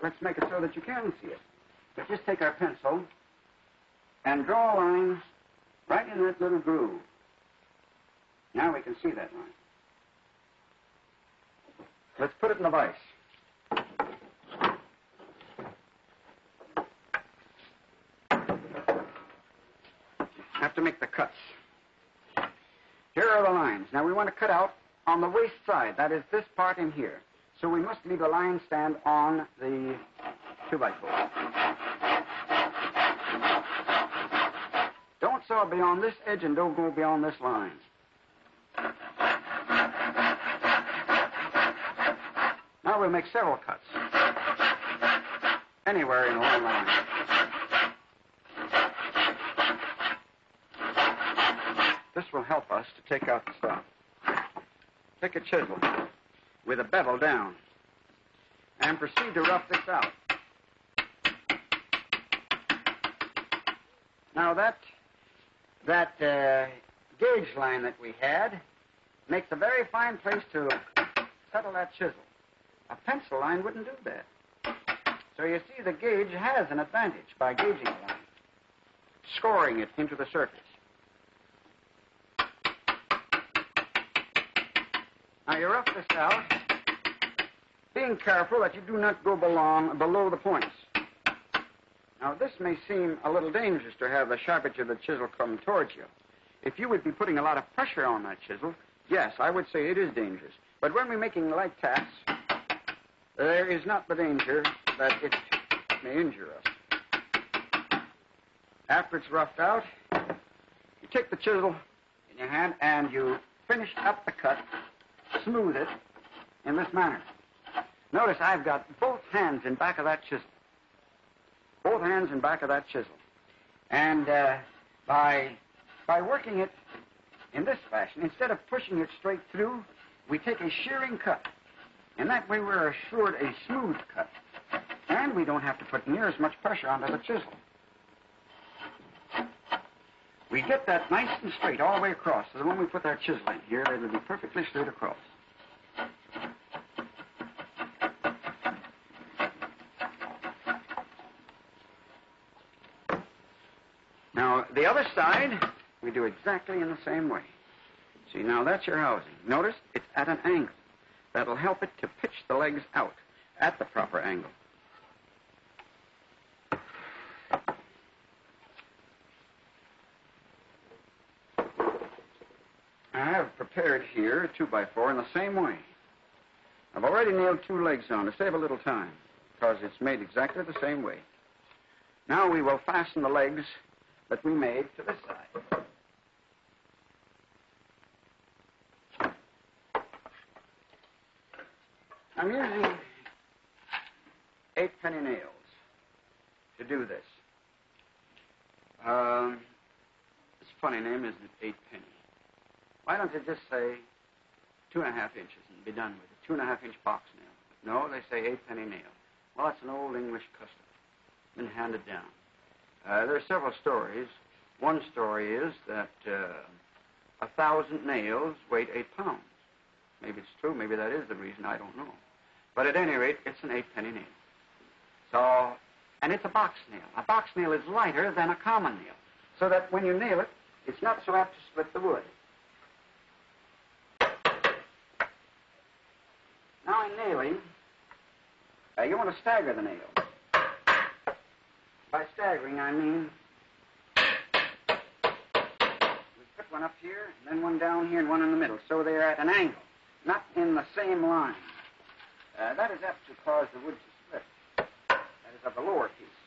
let's make it so that you can see it. But just take our pencil and draw a line right in that little groove. Now we can see that line. Let's put it in the vise. Have to make the cuts. Here are the lines. Now we want to cut out on the waist side. That is this part in here. So we must leave the line stand on the 2x4. Don't saw beyond this edge and don't go beyond this line. Now we'll make several cuts. Anywhere in one line. This will help us to take out the stuff. Take a chisel with a bevel down and proceed to rough this out. Now that gauge line that we had makes a very fine place to settle that chisel. A pencil line wouldn't do that. So you see, the gauge has an advantage by gauging a line, scoring it into the surface. Now you rough this out, being careful that you do not go below the points. Now this may seem a little dangerous to have the sharp edge of the chisel come towards you. If you would be putting a lot of pressure on that chisel, yes, I would say it is dangerous. But when we're making light taps, there is not the danger that it may injure us. After it's roughed out, you take the chisel in your hand and you finish up the cut, smooth it in this manner. Notice I've got both hands in back of that chisel. Both hands in back of that chisel. And by working it in this fashion, instead of pushing it straight through, we take a shearing cut. And that way we're assured a smooth cut. And we don't have to put near as much pressure onto the chisel. We get that nice and straight all the way across. So that when we put our chisel in here, it'll be perfectly straight across. Now, the other side, we do exactly in the same way. See, now that's your housing. Notice it's at an angle. That'll help it to pitch the legs out at the proper angle. I have prepared here a 2x4 in the same way. I've already nailed 2 legs on to save a little time, because it's made exactly the same way. Now we will fasten the legs that we made to this side. I'm using 8-penny nails to do this. It's a funny name, isn't it? 8-penny. Why don't you just say 2.5 inches and be done with it? 2.5-inch box nail. No, they say 8-penny nail. Well, that's an old English custom. Been handed down. There are several stories. One story is that 1,000 nails weighed 8 pounds. Maybe it's true. Maybe that is the reason. I don't know. But at any rate, it's an 8-penny nail. So, and it's a box nail. A box nail is lighter than a common nail, so that when you nail it, it's not so apt to split the wood. Now in nailing, you want to stagger the nail. By staggering, I mean we put one up here, and then one down here, and one in the middle, so they're at an angle, not in the same line. That is apt to cause the wood to split. That is of the lower piece.